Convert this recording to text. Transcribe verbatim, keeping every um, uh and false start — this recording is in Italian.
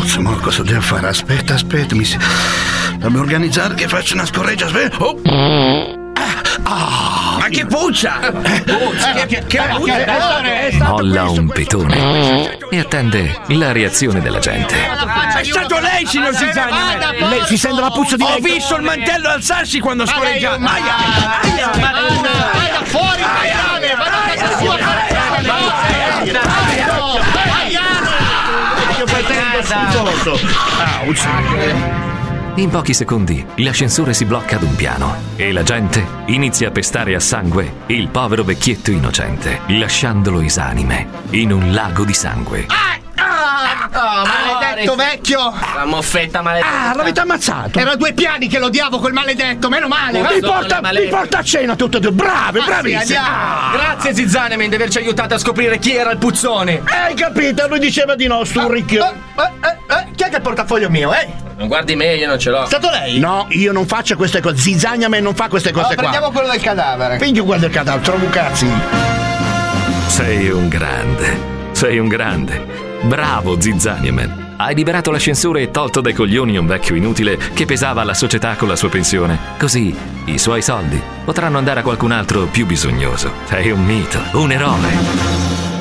cazzo, ma cosa devo fare? Aspetta, aspetta, mi si... Devo organizzare che faccio una scorreggia, aspetta. Oh. Ah, ma che puzza! Eh, puzza! Che, che, che puzza! Molla un petone e attende la reazione della gente. È stato lei, signor Zizzania! Lei si sente la puzza di lei? Ho visto il mantello alzarsi quando scorreggia! Aia! Aia! Vada fuori! Aia! Vada a casa sua! In pochi secondi l'ascensore si blocca ad un piano e la gente inizia a pestare a sangue il povero vecchietto innocente, lasciandolo esanime in un lago di sangue. Oh, maledetto vecchio! La moffetta maledetta. Ah, l'avete ammazzato! Era due piani che lo odiavo quel maledetto, meno male! Mi porta, mi porta a cena tutte e due, bravi, bravissimi! Ah. Grazie Zizzanemen di averci aiutato a scoprire chi era il puzzone. Hai capito? Lui diceva di no, stu ricchio. Eh, eh, eh, chi è che ha il portafoglio mio, eh? Non guardi me, io non ce l'ho. È stato lei? No, io non faccio queste cose. Zizzania non fa queste cose allora, qua. Prendiamo quello del cadavere. Quindi io guardo il cadavere, trovo cazzi. Sei un grande, sei un grande. Bravo Zizzaniamen. Hai liberato l'ascensore e tolto dai coglioni un vecchio inutile che pesava alla società con la sua pensione. Così i suoi soldi potranno andare a qualcun altro più bisognoso. Sei un mito, un eroe.